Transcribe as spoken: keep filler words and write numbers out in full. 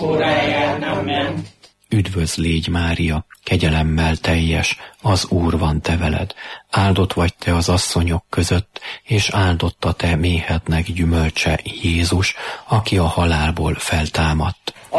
Óráján, amen. Üdvözl légy, Mária, kegyelemmel teljes, az Úr van te veled. Áldott vagy te az asszonyok között, és áldott a te méhednek gyümölcse, Jézus, aki a halálból feltámadt.